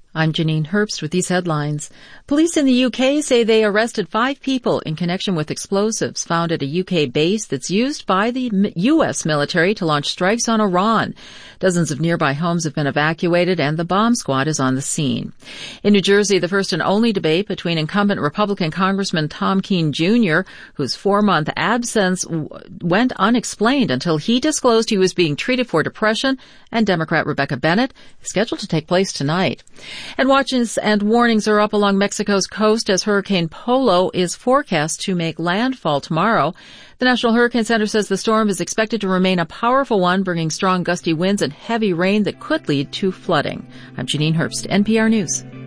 I'm Janine Herbst with these headlines. Police in the UK say they arrested 5 people in connection with explosives found at a UK base that's used by the US military to launch strikes on Iran. Dozens of nearby homes have been evacuated and the bomb squad is on the scene. In New Jersey, the first and only debate between incumbent Republican Congressman Tom Keene Jr., whose 4-month absence went unexplained until he disclosed he was being treated for depression, and Democrat Rebecca Bennett, is scheduled to take place tonight. And watches and warnings are up along Mexico's coast as Hurricane Polo is forecast to make landfall tomorrow. The National Hurricane Center says the storm is expected to remain a powerful one, bringing strong gusty winds and heavy rain that could lead to flooding. I'm Janine Herbst, NPR News.